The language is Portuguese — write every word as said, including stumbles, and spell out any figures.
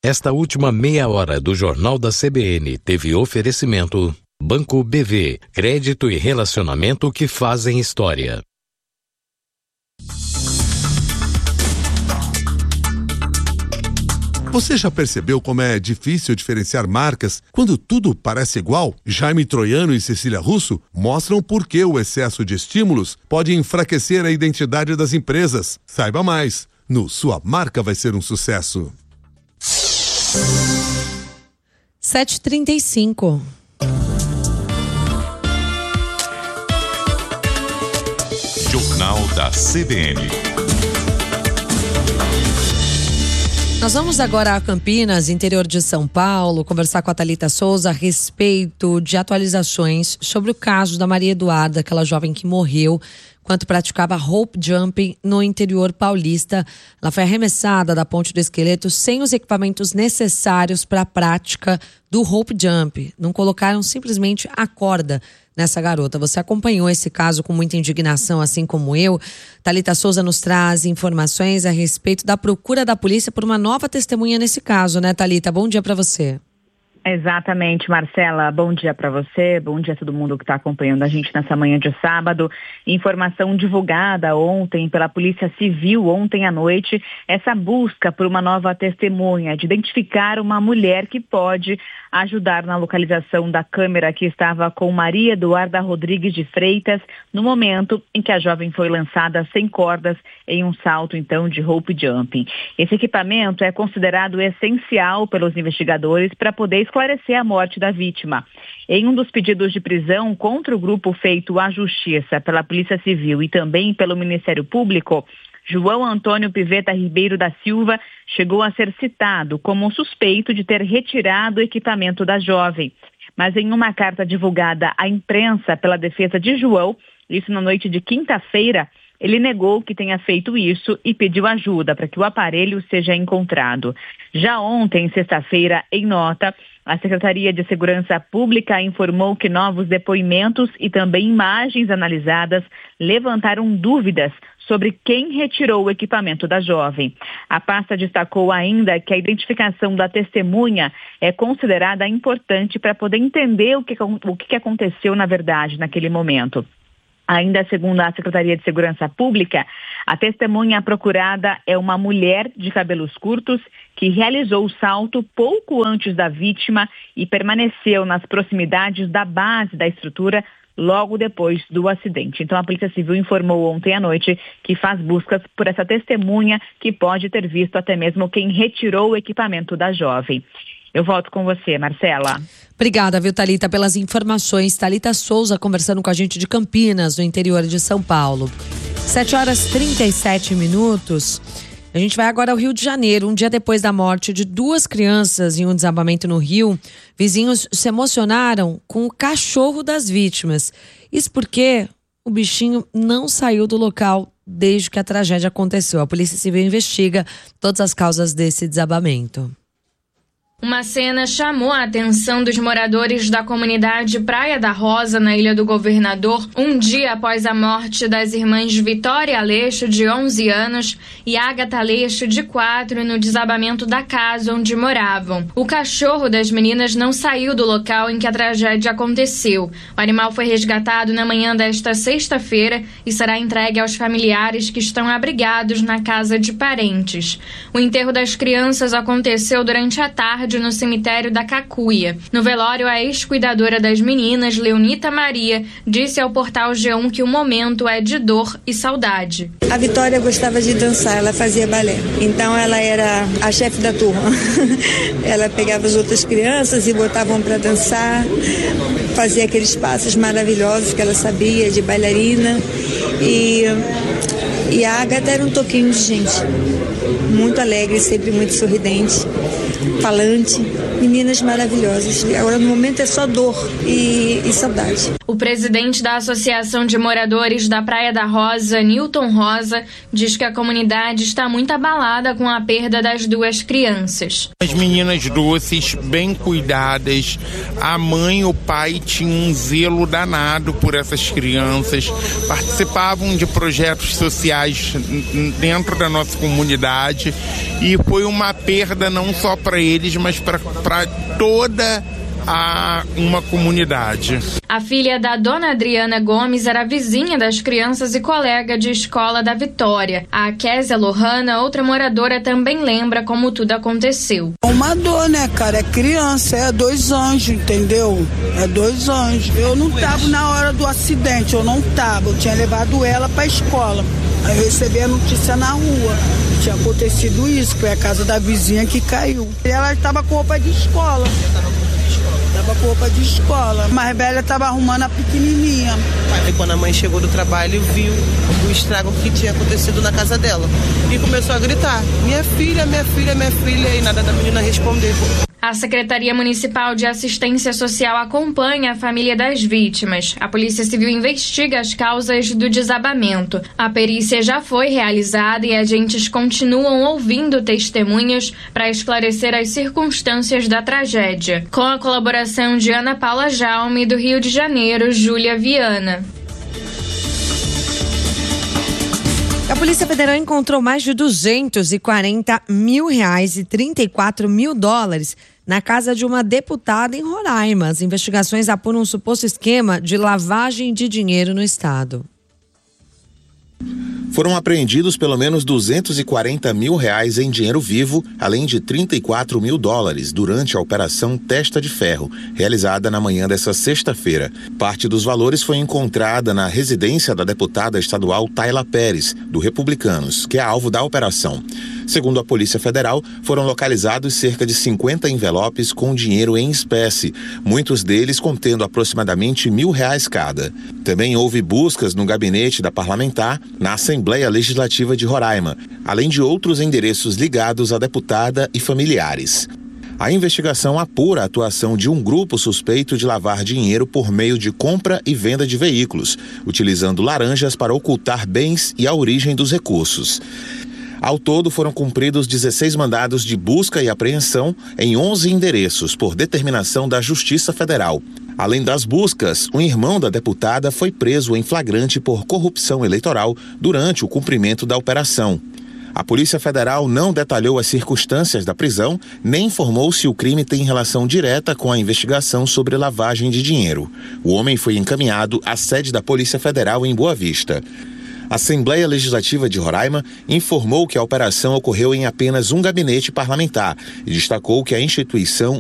Esta última meia hora do Jornal da C B N teve oferecimento Banco B V, crédito e relacionamento que fazem história. Você já percebeu como é difícil diferenciar marcas quando tudo parece igual? Jaime Troiano e Cecília Russo mostram por que o excesso de estímulos pode enfraquecer a identidade das empresas. Saiba mais no Sua Marca Vai Ser um Sucesso. sete e trinta e cinco. Jornal da C B N. Nós vamos agora a Campinas, interior de São Paulo, conversar com a Thalita Souza a respeito de atualizações sobre o caso da Maria Eduarda, aquela jovem que morreu enquanto praticava rope jumping no interior paulista. Ela foi arremessada da ponte do esqueleto sem os equipamentos necessários para a prática do rope jump. Não colocaram simplesmente a corda nessa garota. Você acompanhou esse caso com muita indignação, assim como eu. Thalita Souza nos traz informações a respeito da procura da polícia por uma nova testemunha nesse caso, né, Thalita? Bom dia para você. Exatamente, Marcela. Bom dia para você, bom dia a todo mundo que está acompanhando a gente nessa manhã de sábado. Informação divulgada ontem pela Polícia Civil, ontem à noite, essa busca por uma nova testemunha, de identificar uma mulher que pode ajudar na localização da câmera que estava com Maria Eduarda Rodrigues de Freitas no momento em que a jovem foi lançada sem cordas em um salto, então, de rope jumping. Esse equipamento é considerado essencial pelos investigadores para poder esclarecer a morte da vítima. Em um dos pedidos de prisão contra o grupo feito à Justiça pela Polícia Civil e também pelo Ministério Público, João Antônio Piveta Ribeiro da Silva chegou a ser citado como suspeito de ter retirado o equipamento da jovem. Mas em uma carta divulgada à imprensa pela defesa de João, isso na noite de quinta-feira, ele negou que tenha feito isso e pediu ajuda para que o aparelho seja encontrado. Já ontem, sexta-feira, em nota, a Secretaria de Segurança Pública informou que novos depoimentos e também imagens analisadas levantaram dúvidas sobre quem retirou o equipamento da jovem. A pasta destacou ainda que a identificação da testemunha é considerada importante para poder entender o que, o que aconteceu na verdade naquele momento. Ainda segundo a Secretaria de Segurança Pública, a testemunha procurada é uma mulher de cabelos curtos que realizou o salto pouco antes da vítima e permaneceu nas proximidades da base da estrutura logo depois do acidente. Então, a Polícia Civil informou ontem à noite que faz buscas por essa testemunha que pode ter visto até mesmo quem retirou o equipamento da jovem. Eu volto com você, Marcela. Obrigada, viu, Thalita, pelas informações. Thalita Souza conversando com a gente de Campinas, no interior de São Paulo. sete horas e trinta e sete minutos. A gente vai agora ao Rio de Janeiro. Um dia depois da morte de duas crianças em um desabamento no Rio, vizinhos se emocionaram com o cachorro das vítimas. Isso porque o bichinho não saiu do local desde que a tragédia aconteceu. A Polícia Civil investiga todas as causas desse desabamento. Uma cena chamou a atenção dos moradores da comunidade Praia da Rosa, na Ilha do Governador, um dia após a morte das irmãs Vitória Aleixo, de onze anos, e Ágata Aleixo, de quatro, no desabamento da casa onde moravam. O cachorro das meninas não saiu do local em que a tragédia aconteceu. O animal foi resgatado na manhã desta sexta-feira e será entregue aos familiares que estão abrigados na casa de parentes. O enterro das crianças aconteceu durante a tarde no cemitério da Cacuia. No velório, a ex-cuidadora das meninas, Leonita Maria, disse ao portal G um que o momento é de dor e saudade. A Vitória gostava de dançar, ela fazia balé. Então ela era a chefe da turma. Ela pegava as outras crianças e botavam para dançar, fazia aqueles passos maravilhosos que ela sabia, de bailarina. E, e a Ágata era um toquinho de gente. Muito alegre, sempre muito sorridente, falante, meninas maravilhosas. Agora no momento é só dor e, e saudade. O presidente da Associação de Moradores da Praia da Rosa, Nilton Rosa, diz que a comunidade está muito abalada com a perda das duas crianças. As meninas doces, bem cuidadas, a mãe e o pai tinham um zelo danado por essas crianças, participavam de projetos sociais dentro da nossa comunidade morte, e foi uma perda não só para eles, mas para toda a uma comunidade. A filha da dona Adriana Gomes era vizinha das crianças e colega de escola da Vitória. A Késia Lohana, outra moradora, também lembra como tudo aconteceu. Uma dor, né, cara? É criança, é dois anjos, entendeu? É dois anjos. Eu não tava na hora do acidente, eu não tava. Eu tinha levado ela pra escola. Aí eu recebi a notícia na rua. Tinha acontecido isso, foi a casa da vizinha que caiu. E ela estava com roupa de escola. Tava com roupa de escola. A mais velha tava arrumando a pequenininha. Aí quando a mãe chegou do trabalho, viu o estrago que tinha acontecido na casa dela. E começou a gritar, minha filha, minha filha, minha filha, e nada da menina responder. A Secretaria Municipal de Assistência Social acompanha a família das vítimas. A Polícia Civil investiga as causas do desabamento. A perícia já foi realizada e agentes continuam ouvindo testemunhas para esclarecer as circunstâncias da tragédia. Com a colaboração de Ana Paula Jaume, do Rio de Janeiro, Júlia Viana. A Polícia Federal encontrou mais de duzentos e quarenta mil reais e trinta e quatro mil dólares na casa de uma deputada em Roraima. As investigações apuram um suposto esquema de lavagem de dinheiro no estado. Foram apreendidos pelo menos duzentos e quarenta mil reais em dinheiro vivo, além de trinta e quatro mil dólares durante a Operação Testa de Ferro, realizada na manhã dessa sexta-feira. Parte dos valores foi encontrada na residência da deputada estadual Tayla Pérez, do Republicanos, que é alvo da operação. Segundo a Polícia Federal, foram localizados cerca de cinquenta envelopes com dinheiro em espécie, muitos deles contendo aproximadamente mil reais cada. Também houve buscas no gabinete da parlamentar, na Assembleia Legislativa de Roraima, além de outros endereços ligados à deputada e familiares. A investigação apura a atuação de um grupo suspeito de lavar dinheiro por meio de compra e venda de veículos, utilizando laranjas para ocultar bens e a origem dos recursos. Ao todo, foram cumpridos dezesseis mandados de busca e apreensão em onze endereços, por determinação da Justiça Federal. Além das buscas, um irmão da deputada foi preso em flagrante por corrupção eleitoral durante o cumprimento da operação. A Polícia Federal não detalhou as circunstâncias da prisão, nem informou se o crime tem relação direta com a investigação sobre lavagem de dinheiro. O homem foi encaminhado à sede da Polícia Federal em Boa Vista. A Assembleia Legislativa de Roraima informou que a operação ocorreu em apenas um gabinete parlamentar e destacou que a instituição